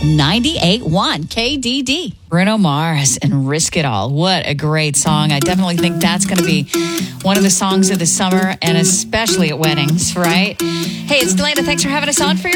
98.1 KDD. Bruno Mars and Risk It All. What a great song. I definitely think that's going to be one of the songs of the summer, and especially at weddings, right? Hey, it's Delana. Thanks for having us on for your